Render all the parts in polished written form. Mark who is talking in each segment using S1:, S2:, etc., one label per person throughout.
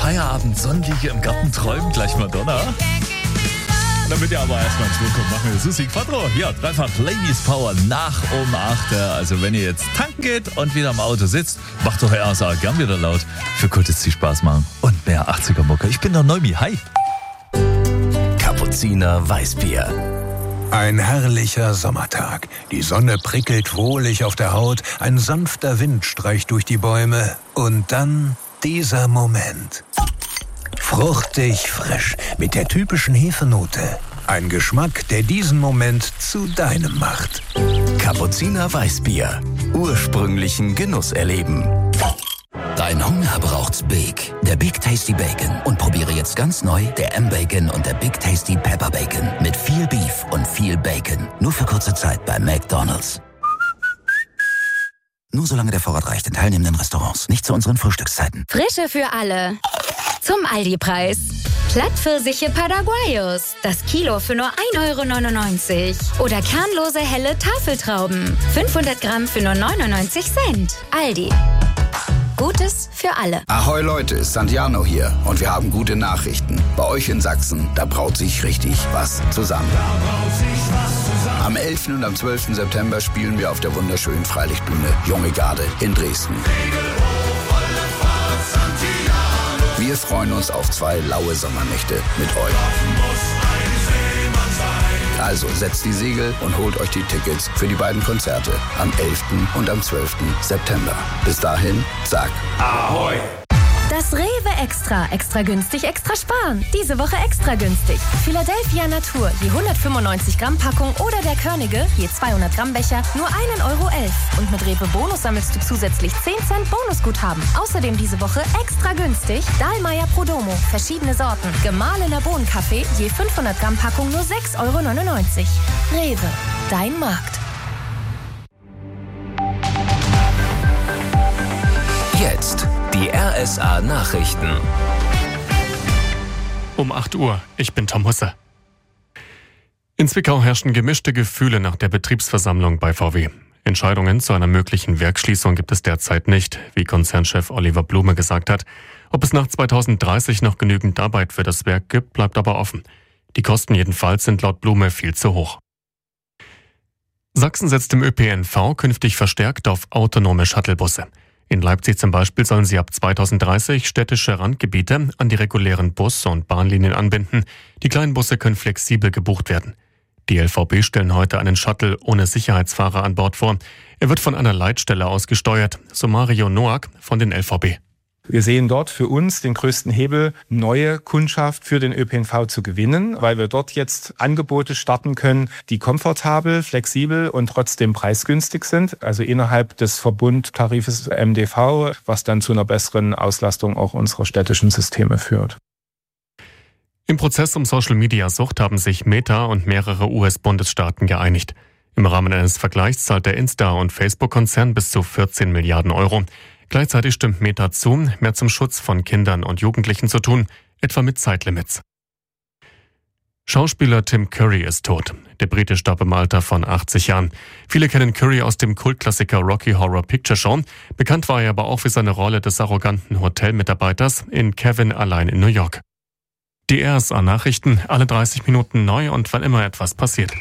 S1: Feierabend, Sonnenliege im Garten träumen, gleich Madonna. Damit ihr aber erstmal ins Schwung kommt, machen wir Susi Quattro. Ja, dreifach Ladies Power nach um 8. Also wenn ihr jetzt tanken geht und wieder im Auto sitzt, macht doch RSA gern wieder laut. Für Kuttes die Spaß machen und mehr 80er Mucke. Ich bin der Neumi, hi.
S2: Kapuziner Weißbier.
S3: Ein herrlicher Sommertag. Die Sonne prickelt wohlig auf der Haut, ein sanfter Wind streicht durch die Bäume und dann dieser Moment. Fruchtig frisch, mit der typischen Hefenote. Ein Geschmack, der diesen Moment zu deinem macht.
S2: Kapuziner Weißbier. Ursprünglichen Genuss erleben. Dein Hunger braucht's Big. Der Big Tasty Bacon. Und probiere jetzt ganz neu der M-Bacon und der Big Tasty Pepper Bacon. Mit viel Beef und viel Bacon. Nur für kurze Zeit bei McDonald's. Nur solange der Vorrat reicht in teilnehmenden Restaurants. Nicht zu unseren Frühstückszeiten.
S4: Frische für alle. Zum Aldi-Preis. Plattpfirsiche Paraguayos. Das Kilo für nur 1,99 €. Oder kernlose helle Tafeltrauben. 500 Gramm für nur 99 Cent. Aldi. Gutes für alle.
S5: Ahoi Leute, Santiano hier. Und wir haben gute Nachrichten. Bei euch in Sachsen, da braut sich richtig was zusammen. Am 11. und am 12. September spielen wir auf der wunderschönen Freilichtbühne Junge Garde in Dresden. Wir freuen uns auf 2 laue Sommernächte mit euch. Also setzt die Segel und holt euch die Tickets für die beiden Konzerte am 11. und am 12. September. Bis dahin, sag Ahoi!
S6: Das Rewe Extra. Extra günstig, extra sparen. Diese Woche extra günstig. Philadelphia Natur, je 195 Gramm Packung oder der Körnige, je 200 Gramm Becher, nur 1,11 €. Und mit Rewe Bonus sammelst du zusätzlich 10 Cent Bonusguthaben. Außerdem diese Woche extra günstig Dahlmeier Prodomo, verschiedene Sorten. Gemahlener Bohnenkaffee, je 500 Gramm Packung, nur 6,99 €. Rewe, dein Markt.
S2: Jetzt die RSA Nachrichten.
S7: Um 8 Uhr, ich bin Tom Husse. In Zwickau herrschen gemischte Gefühle nach der Betriebsversammlung bei VW. Entscheidungen zu einer möglichen Werksschließung gibt es derzeit nicht, wie Konzernchef Oliver Blume gesagt hat. Ob es nach 2030 noch genügend Arbeit für das Werk gibt, bleibt aber offen. Die Kosten jedenfalls sind laut Blume viel zu hoch. Sachsen setzt im ÖPNV künftig verstärkt auf autonome Shuttlebusse. In Leipzig zum Beispiel sollen sie ab 2030 städtische Randgebiete an die regulären Bus- und Bahnlinien anbinden. Die kleinen Busse können flexibel gebucht werden. Die LVB stellen heute einen Shuttle ohne Sicherheitsfahrer an Bord vor. Er wird von einer Leitstelle aus gesteuert, so Mario Noack von den LVB.
S8: Wir sehen dort für uns den größten Hebel, neue Kundschaft für den ÖPNV zu gewinnen, weil wir dort jetzt Angebote starten können, die komfortabel, flexibel und trotzdem preisgünstig sind. Also innerhalb des Verbundtarifes MDV, was dann zu einer besseren Auslastung auch unserer städtischen Systeme führt.
S7: Im Prozess um Social-Media-Sucht haben sich Meta und mehrere US-Bundesstaaten geeinigt. Im Rahmen eines Vergleichs zahlt der Insta- und Facebook-Konzern bis zu 14 Milliarden €. Gleichzeitig stimmt Meta zu, mehr zum Schutz von Kindern und Jugendlichen zu tun, etwa mit Zeitlimits. Schauspieler Tim Curry ist tot. Der Brite starb im Alter von 80 Jahren. Viele kennen Curry aus dem Kultklassiker Rocky Horror Picture Show. Bekannt war er aber auch für seine Rolle des arroganten Hotelmitarbeiters in Kevin allein in New York. Die RSA Nachrichten, alle 30 Minuten neu und wann immer etwas passiert.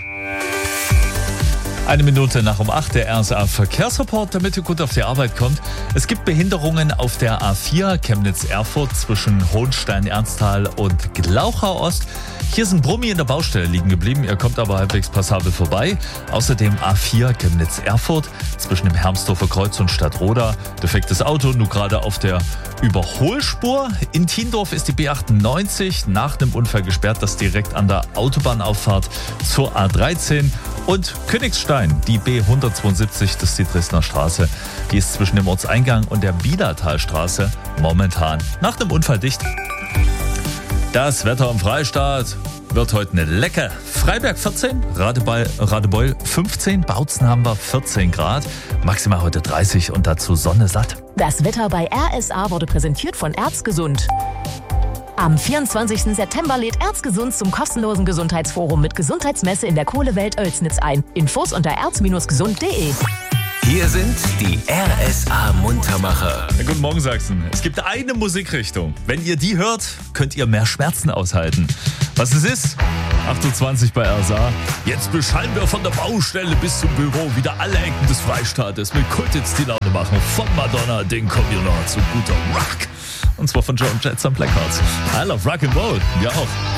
S1: 1 Minute nach um 8, der RSA Verkehrsreport, damit ihr gut auf die Arbeit kommt. Es gibt Behinderungen auf der A4 Chemnitz-Erfurt zwischen Hohenstein-Ernsthal und Glauchau-Ost. Hier ist ein Brummi in der Baustelle liegen geblieben, ihr kommt aber halbwegs passabel vorbei. Außerdem A4 Chemnitz-Erfurt zwischen dem Hermsdorfer Kreuz und Stadtroda. Defektes Auto, nur gerade auf der Überholspur. In Tiendorf ist die B98 nach einem Unfall gesperrt, das direkt an der Autobahnauffahrt zur A13. Und Königstein, die B172, das ist die Dresdner Straße. Die ist zwischen dem Ortseingang und der Bielertalstraße momentan nach einem Unfall dicht. Das Wetter im Freistaat wird heute nicht lecker. Freiberg 14, Radebeul 15, Bautzen haben wir 14 Grad, maximal heute 30 und dazu Sonne satt.
S6: Das Wetter bei RSA wurde präsentiert von Erzgesund. Am 24. September lädt Erzgesund zum kostenlosen Gesundheitsforum mit Gesundheitsmesse in der Kohlewelt Oelsnitz ein. Infos unter erz-gesund.de.
S2: Hier sind die RSA Muntermacher.
S1: Guten Morgen, Sachsen. Es gibt eine Musikrichtung. Wenn ihr die hört, könnt ihr mehr Schmerzen aushalten. Was es ist? 8.20 Uhr bei RSA. Jetzt beschallen wir von der Baustelle bis zum Büro wieder alle Ecken des Freistaates mit Kulthits, die Laune machen. Von Madonna, den Communal zu guter Rock. Und zwar von Joan Jett und Blackhearts. I love Rock and Roll. Wir auch.